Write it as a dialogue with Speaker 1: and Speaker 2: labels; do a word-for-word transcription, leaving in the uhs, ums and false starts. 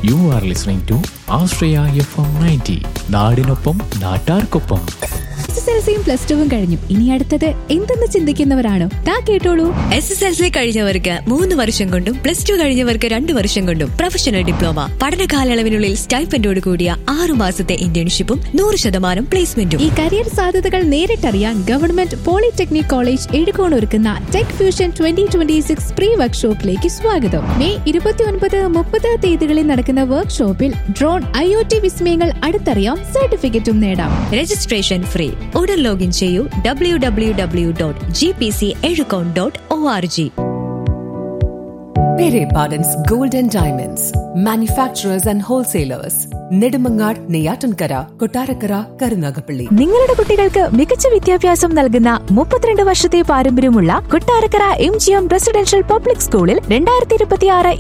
Speaker 1: You are listening to Ashraya F M ninety. നാടിനൊപ്പം നാട്ടാർക്കൊപ്പം.
Speaker 2: S S L സിയും plus ടുവും കഴിഞ്ഞു, ഇനി അടുത്തത് എന്തെന്ന് ചിന്തിക്കുന്നവരാണോ? താ കേട്ടോളൂ.
Speaker 3: എസ് എസ് എൽ സി കഴിഞ്ഞവർക്ക് മൂന്ന് വർഷം കൊണ്ടും പ്ലസ് ടു കഴിഞ്ഞവർക്ക് രണ്ട് വർഷം കൊണ്ടും പ്രൊഫഷണൽ ഡിപ്ലോമ, പഠന കാലയളവിനുള്ളിൽ സ്റ്റൈപ്പൻഡോട് കൂടിയ ആറു മാസത്തെ ഇന്റേൺഷിപ്പും നൂറ് ശതമാനം പ്ലേസ്മെന്റും.
Speaker 2: ഈ കരിയർ സാധ്യതകൾ നേരിട്ടറിയാൻ ഗവൺമെന്റ് പോളിടെക്നിക് കോളേജ് എഴുകോൺ ഒരുക്കുന്ന tech fusion twenty twenty six pre വർക്ക്ഷോപ്പിലേക്ക് സ്വാഗതം. മെയ് ഇരുപത്തി ഒൻപത് മുപ്പത് തീയതികളിൽ നടക്കുന്ന വർക്ക്ഷോപ്പിൽ ഡ്രോൺ, ഐ ഒ ടി വിസ്മയങ്ങൾ അടുത്തറിയാം, സർട്ടിഫിക്കറ്റും നേടാം.
Speaker 3: Registration free. ഉടൻ ലോഗിൻ ചെയ്യൂ W W W dot G P C Ezhukone dot O R G.
Speaker 4: Pere Pardon's Gold and Diamonds, manufacturers and wholesalers. Nedumangad, Neyyattinkara, Kottarakkara, Karunagappally.
Speaker 2: നിങ്ങളുടെ കുട്ടികൾക്ക് മികച്ച വിദ്യാഭ്യാസം നൽകുന്ന മുപ്പത്തിരണ്ട് വർഷത്തെ പാരമ്പര്യമുള്ള Kottarakkara M G M residential public സ്കൂളിൽ രണ്ടായിരത്തി ഇരുപത്തി ആറ്